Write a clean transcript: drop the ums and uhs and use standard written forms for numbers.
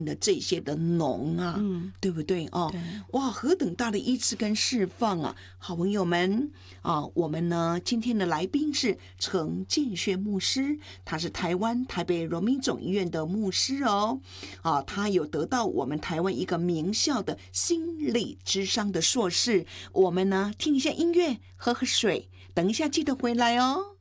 的这些的脓啊，对不对哦？哇，何等大的医治跟释放啊！好朋友们啊，我们呢今天的来宾是陈建轩牧师，他是台湾台北荣民总医院的牧师哦。啊，他有得到我们台湾一个名校的心理咨商的硕士。我们呢听一下音乐，喝喝水，等一下记得回来哦。